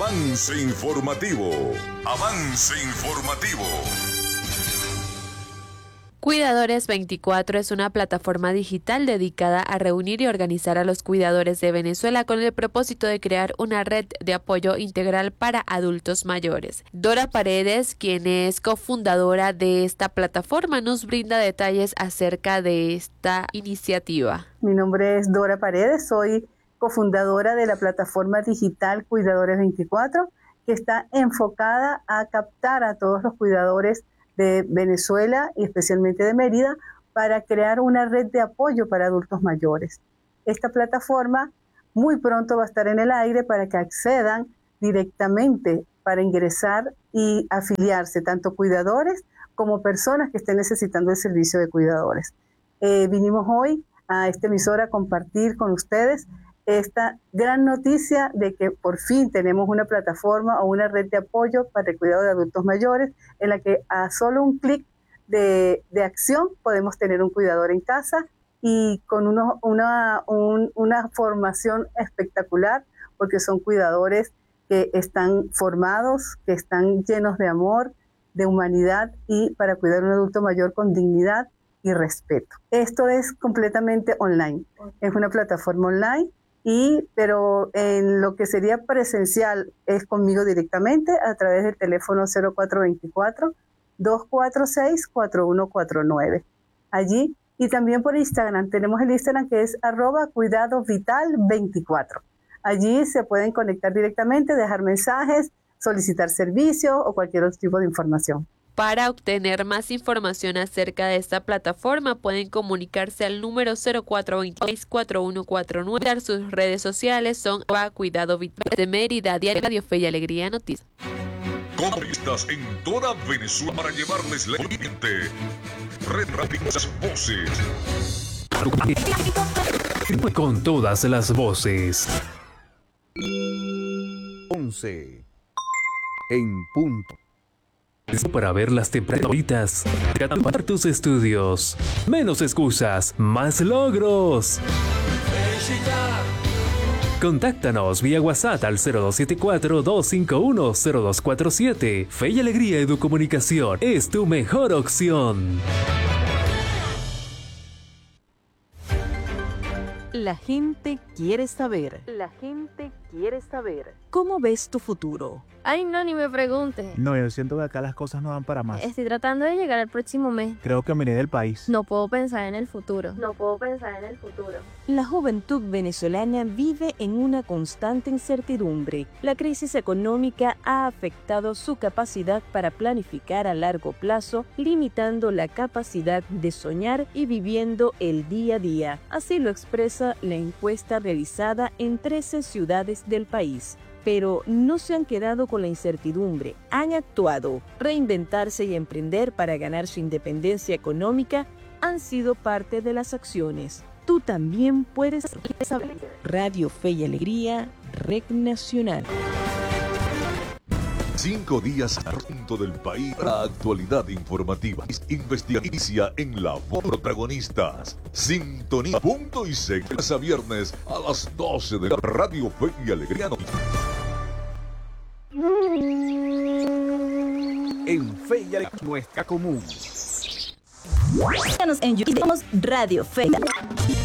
Avance informativo. Avance informativo. Cuidadores 24 es una plataforma digital dedicada a reunir y organizar a los cuidadores de Venezuela con el propósito de crear una red de apoyo integral para adultos mayores. Dora Paredes, quien es cofundadora de esta plataforma, nos brinda detalles acerca de esta iniciativa. Mi nombre es Dora Paredes, soy cofundadora de la plataforma digital Cuidadores 24, que está enfocada a captar a todos los cuidadores de Venezuela y especialmente de Mérida para crear una red de apoyo para adultos mayores. Esta plataforma muy pronto va a estar en el aire para que accedan directamente para ingresar y afiliarse, tanto cuidadores como personas que estén necesitando el servicio de cuidadores. Vinimos hoy a esta emisora a compartir con ustedes esta gran noticia de que por fin tenemos una plataforma o una red de apoyo para el cuidado de adultos mayores en la que a solo un clic de acción podemos tener un cuidador en casa y con una formación espectacular, porque son cuidadores que están formados, que están llenos de amor, de humanidad y para cuidar a un adulto mayor con dignidad y respeto. Esto es completamente online, es una plataforma online. Pero en lo que sería presencial es conmigo directamente a través del teléfono 0424-246-4149. Allí y también por Instagram. Tenemos el Instagram que es @cuidadovital24. Allí se pueden conectar directamente, dejar mensajes, solicitar servicios o cualquier otro tipo de información. Para obtener más información acerca de esta plataforma pueden comunicarse al número 0426-4149. Sus redes sociales son Cuidado Vital de Mérida, Diario Radio Fe y Alegría Noticias. Comunistas en toda Venezuela para llevarles la siguiente red las voces. Con todas las voces. 11 en punto. Para ver las temperaturas, acabar tus estudios. Menos excusas, más logros. Contáctanos vía WhatsApp al 0274-251-0247. Fe y Alegría Educomunicación es tu mejor opción. La gente quiere saber. La gente quiere saber. ¿Cómo ves tu futuro? Ay, no, ni me pregunte. No, yo siento que acá las cosas no van para más. Estoy tratando de llegar al próximo mes. Creo que me iré del país. No puedo pensar en el futuro. La juventud venezolana vive en una constante incertidumbre. La crisis económica ha afectado su capacidad para planificar a largo plazo, limitando la capacidad de soñar y viviendo el día a día. Así lo expresa la encuesta realizada en 13 ciudades del país. Pero no se han quedado con la incertidumbre, han actuado. Reinventarse y emprender para ganar su independencia económica han sido parte de las acciones. Tú también puedes saber. Radio Fe y Alegría, Red Nacional. 5 días a punto del país. La actualidad informativa. Investigación en la voz protagonistas. Sintonía, punto y seguirás a viernes a las 12 de la Radio Fe y Alegría. En Fe y Alegría, nuestra común. Síganos en YouTube, Radio Fe.